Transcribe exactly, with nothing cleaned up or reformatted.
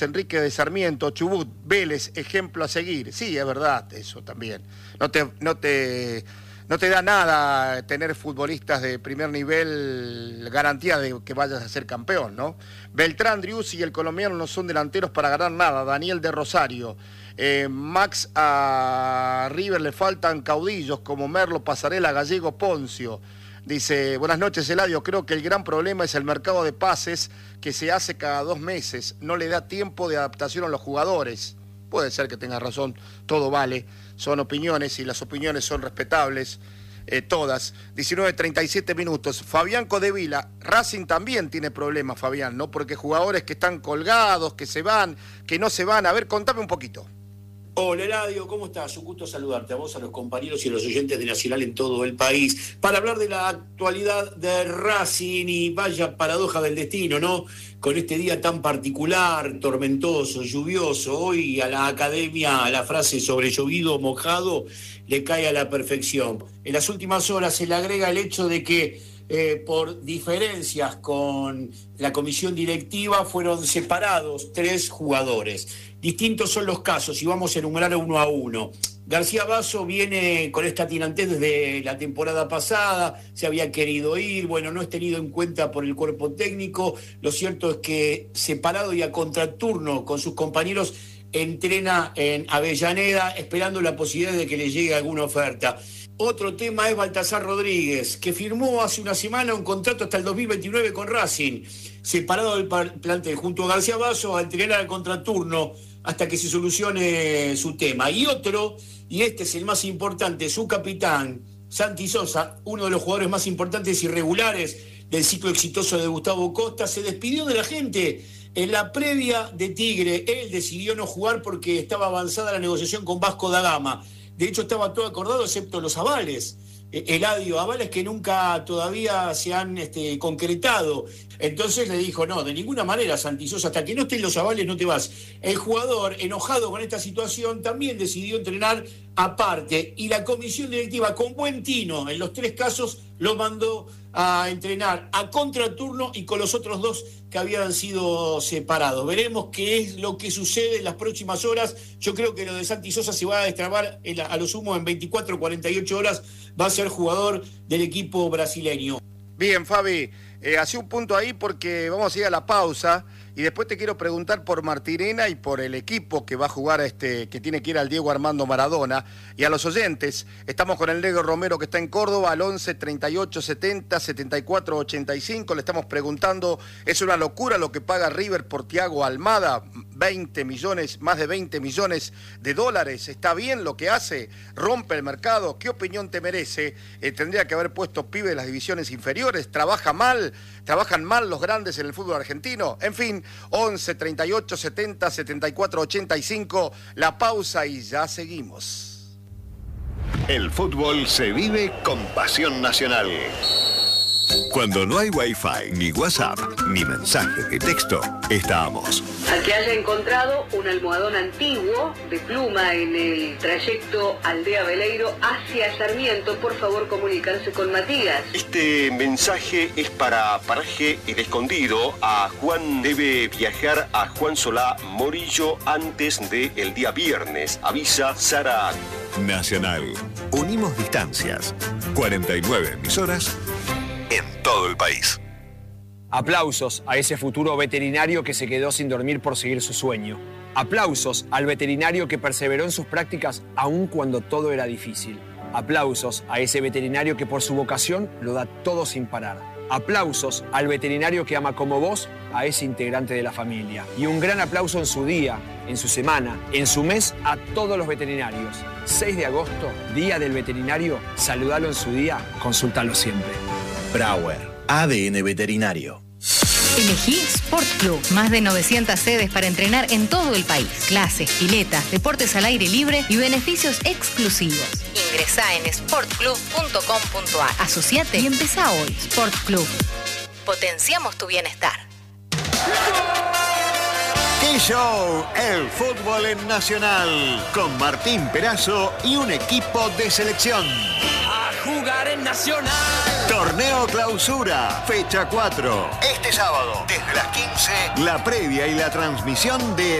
Enrique de Sarmiento, Chubut, Vélez, ejemplo a seguir. Sí, es verdad, eso también. No te, no te, no te da nada tener futbolistas de primer nivel, garantía de que vayas a ser campeón, ¿no? Beltrán, Driussi y el colombiano no son delanteros para ganar nada. Daniel de Rosario. Eh, Max, a River le faltan caudillos como Merlo, Pasarela, Gallego, Poncio. Dice, buenas noches, Eladio, creo que el gran problema es el mercado de pases que se hace cada dos meses, no le da tiempo de adaptación a los jugadores. Puede ser que tenga razón, todo vale, son opiniones y las opiniones son respetables, eh, todas. diecinueve treinta y siete minutos, Fabián Codevila, Racing también tiene problemas, Fabián, ¿no? Porque jugadores que están colgados, que se van, que no se van, a ver, contame un poquito. Hola Eladio, ¿cómo estás? Un gusto saludarte a vos, a los compañeros y a los oyentes de Nacional en todo el país, para hablar de la actualidad de Racing y vaya paradoja del destino, ¿no? Con este día tan particular, tormentoso, lluvioso, hoy a la academia la frase sobre llovido mojado le cae a la perfección. En las últimas horas se le agrega el hecho de que Eh, por diferencias con la comisión directiva fueron separados tres jugadores. Distintos son los casos y vamos a enumerar uno a uno. García Basso viene con esta tirantez desde la temporada pasada, se había querido ir, bueno, no es tenido en cuenta por el cuerpo técnico. Lo cierto es que separado y a contraturno con sus compañeros entrena en Avellaneda esperando la posibilidad de que le llegue alguna oferta. Otro tema es Baltasar Rodríguez, que firmó hace una semana un contrato hasta el dos mil veintinueve con Racing, separado del plantel junto a García Basso a entrenar al contraturno hasta que se solucione su tema. Y otro, y este es el más importante, su capitán, Santi Sosa, uno de los jugadores más importantes y regulares del ciclo exitoso de Gustavo Costa, se despidió de la gente. En la previa de Tigre, él decidió no jugar porque estaba avanzada la negociación con Vasco da Gama. De hecho, estaba todo acordado excepto los avales. Eladio, avales que nunca todavía se han este, concretado. Entonces le dijo, no, de ninguna manera, Santi Sosa, hasta que no estén los avales no te vas. El jugador, enojado con esta situación, también decidió entrenar aparte. Y la comisión directiva, con buen tino, en los tres casos, lo mandó a entrenar a contraturno y con los otros dos que habían sido separados. Veremos qué es lo que sucede en las próximas horas. Yo creo que lo de Santi Sosa se va a destrabar en la, a lo sumo en veinticuatro, cuarenta y ocho horas. Va a ser jugador del equipo brasileño. Bien, Fabi, eh, hacé un punto ahí porque vamos a ir a la pausa y después te quiero preguntar por Martirena y por el equipo que va a jugar, este, que tiene que ir al Diego Armando Maradona. Y a los oyentes, estamos con el Negro Romero que está en Córdoba al once, treinta y ocho, setenta, setenta y cuatro, ochenta y cinco. Le estamos preguntando, ¿es una locura lo que paga River por Thiago Almada? veinte millones, más de veinte millones de dólares. ¿Está bien lo que hace? ¿Rompe el mercado? ¿Qué opinión te merece? Eh, ¿Tendría que haber puesto pibe de las divisiones inferiores? ¿Trabaja mal? ¿Trabajan mal los grandes en el fútbol argentino? En fin, once, treinta y ocho, setenta, setenta y cuatro, ochenta y cinco. La pausa y ya seguimos. El fútbol se vive con pasión nacional. Cuando no hay Wi-Fi, ni WhatsApp, ni mensaje de texto, estamos. Al que haya encontrado un almohadón antiguo de pluma en el trayecto Aldea Veleiro hacia Sarmiento, por favor comunicarse con Matías. Este mensaje es para Paraje El Escondido. A Juan debe viajar a Juan Solá Morillo antes del día viernes. Avisa Sara. Nacional. Unimos distancias. cuarenta y nueve emisoras en todo el país. Aplausos a ese futuro veterinario que se quedó sin dormir por seguir su sueño. Aplausos al veterinario que perseveró en sus prácticas aun cuando todo era difícil. Aplausos a ese veterinario que por su vocación lo da todo sin parar. Aplausos al veterinario que ama como vos a ese integrante de la familia. Y un gran aplauso en su día, en su semana, en su mes a todos los veterinarios. seis de agosto, Día del Veterinario. Saludalo en su día, consúltalo siempre. Brauer, A D N Veterinario. Elegí Sport Club. Más de novecientas sedes para entrenar en todo el país. Clases, piletas, deportes al aire libre y beneficios exclusivos. Ingresá en sport club punto com punto a r. Asociate y empezá hoy. Sport Club. Potenciamos tu bienestar. ¡Qué show! El fútbol en Nacional. Con Martín Perazo y un equipo de selección. A jugar en Nacional. Torneo Clausura, fecha cuatro. Este sábado, desde las quince, la previa y la transmisión de